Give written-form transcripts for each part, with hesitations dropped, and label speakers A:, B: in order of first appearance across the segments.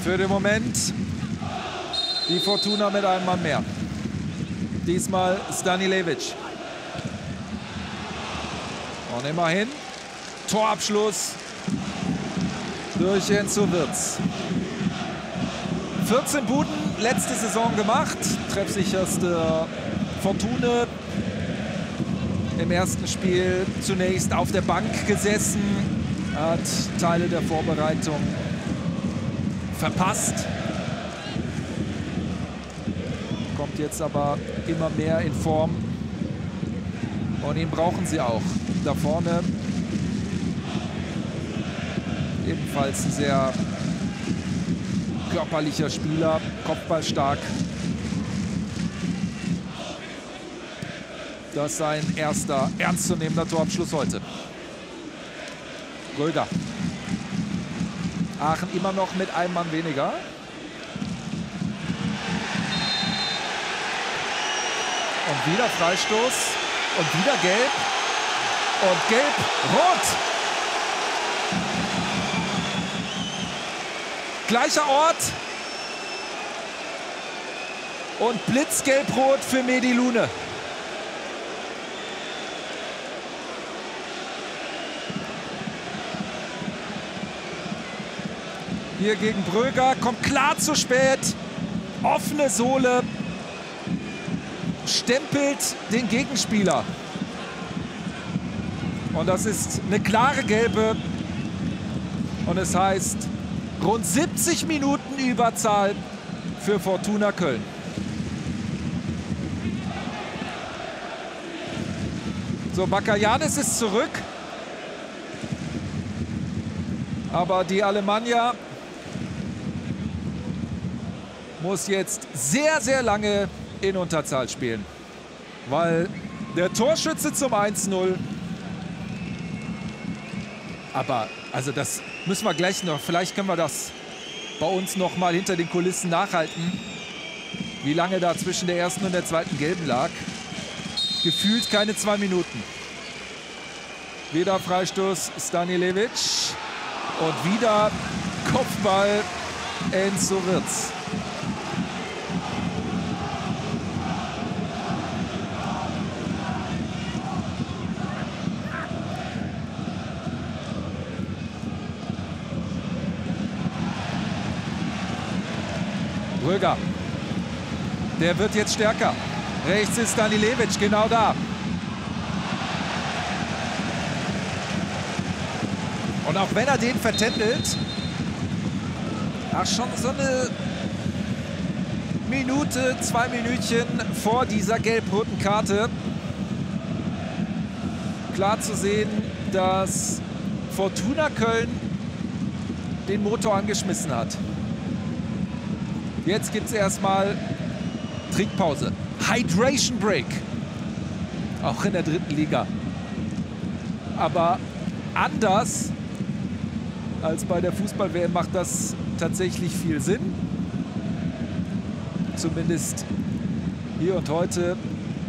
A: Für den Moment die Fortuna mit einem Mann mehr. Diesmal Stanilevic. Und immerhin Torabschluss durch Enzo Wirtz. 14 Buden letzte Saison gemacht. Treffsicherste Fortuna. Im ersten Spiel zunächst auf der Bank gesessen. Hat Teile der Vorbereitung verpasst. Kommt jetzt aber immer mehr in Form. Und ihn brauchen sie auch. Da vorne ebenfalls ein sehr körperlicher Spieler, kopfballstark. Das ist sein erster ernstzunehmender Torabschluss heute. Röger. Aachen immer noch mit einem Mann weniger. Und wieder Freistoß. Und wieder gelb. Und gelb-rot. Gleicher Ort. Und blitzgelb-rot für Mehdi Lune. Hier gegen Bröger, kommt klar zu spät. Offene Sohle. Stempelt den Gegenspieler. Und das ist eine klare gelbe. Und es heißt rund 70 Minuten Überzahl für Fortuna Köln. So, Bakayanis ist zurück. Aber die Alemannia muss jetzt sehr, sehr lange in Unterzahl spielen. Weil der Torschütze zum 1:0. Aber, also das müssen wir gleich noch, vielleicht können wir das bei uns noch mal hinter den Kulissen nachhalten, wie lange da zwischen der ersten und der zweiten Gelben lag. Gefühlt keine 2 Minuten. Wieder Freistoß Stanilevic und wieder Kopfball Enzo Wirtz. Bröger. Der wird jetzt stärker. Rechts ist Stanilevic, genau da. Und auch wenn er den vertändelt, schon so eine Minute, 2 Minütchen vor dieser gelb-roten Karte, klar zu sehen, dass Fortuna Köln den Motor angeschmissen hat. Jetzt gibt es erstmal Trinkpause. Hydration Break. Auch in der 3. Liga. Aber anders als bei der Fußball-WM macht das tatsächlich viel Sinn. Zumindest hier und heute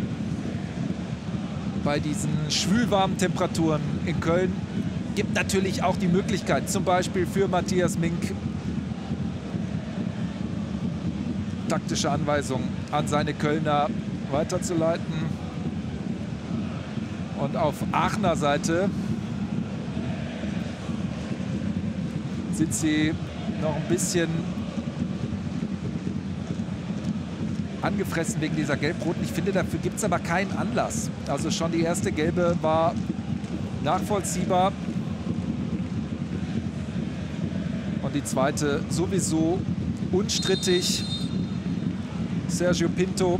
A: bei diesen schwülwarmen Temperaturen in Köln. Gibt natürlich auch die Möglichkeit, zum Beispiel für Matthias Mink, taktische Anweisungen an seine Kölner weiterzuleiten. Und auf Aachener Seite sind sie noch ein bisschen angefressen wegen dieser Gelb-Roten. Ich finde, dafür gibt es aber keinen Anlass. Also schon die erste Gelbe war nachvollziehbar. Und die zweite sowieso unstrittig. Sergio Pinto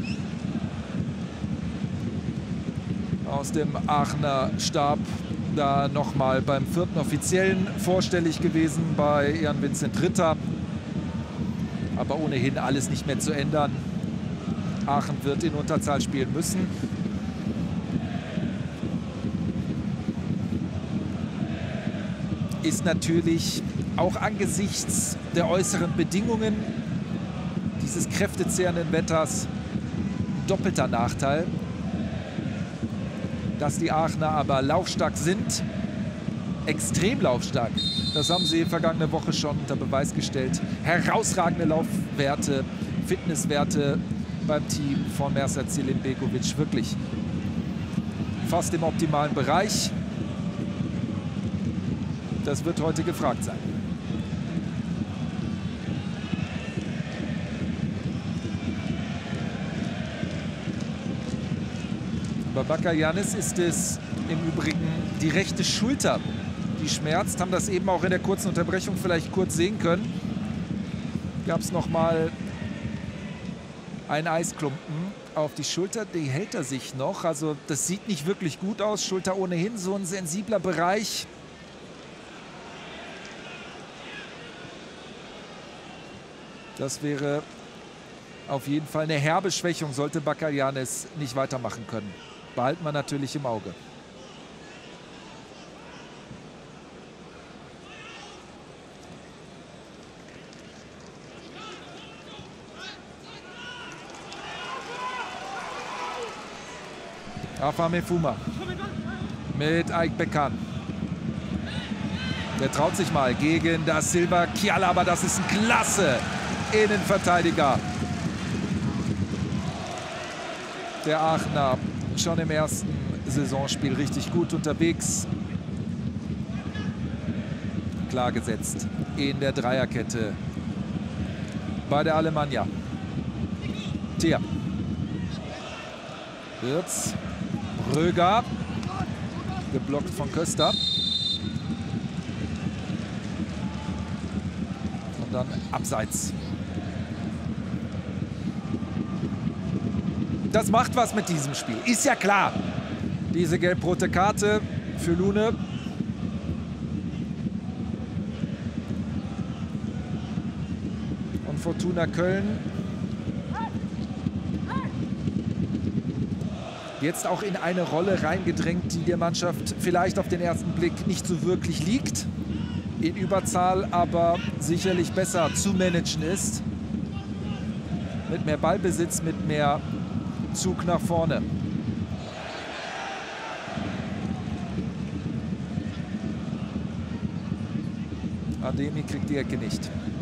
A: aus dem Aachener Stab, da nochmal beim 4. Offiziellen vorstellig gewesen bei Jan Vincent Ritter. Aber ohnehin alles nicht mehr zu ändern. Aachen wird in Unterzahl spielen müssen. Ist natürlich auch angesichts der äußeren Bedingungen dieses kräftezehrenden Wetters ein doppelter Nachteil. Dass die Aachener aber laufstark sind, extrem laufstark. Das haben sie vergangene Woche schon unter Beweis gestellt. Herausragende Laufwerte, Fitnesswerte beim Team von Mersat Selimbegovic. Wirklich fast im optimalen Bereich. Das wird heute gefragt sein. Bei Bakayannis ist es im Übrigen die rechte Schulter, die schmerzt. Haben das eben auch in der kurzen Unterbrechung vielleicht kurz sehen können. Gab es noch mal einen Eisklumpen auf die Schulter. Die hält er sich noch. Also das sieht nicht wirklich gut aus. Schulter ohnehin so ein sensibler Bereich. Das wäre auf jeden Fall eine herbe Schwächung, sollte Bakayannis nicht weitermachen können. Behalten wir natürlich im Auge. Afame Fuma mit Aik Bekan. Der traut sich mal gegen das Silva Kiala, aber das ist ein klasse Innenverteidiger. Der Aachener schon im ersten Saisonspiel richtig gut unterwegs. Klar gesetzt in der Dreierkette bei der Alemannia. Thea. Wirtz. Röger. Geblockt von Köster. Und dann abseits. Das macht was mit diesem Spiel. Ist ja klar. Diese gelb-rote Karte für Lune. Und Fortuna Köln jetzt auch in eine Rolle reingedrängt, die der Mannschaft vielleicht auf den ersten Blick nicht so wirklich liegt. In Überzahl, aber sicherlich besser zu managen ist. Mit mehr Ballbesitz, mit mehr Zug nach vorne. Ademi kriegt die Ecke nicht.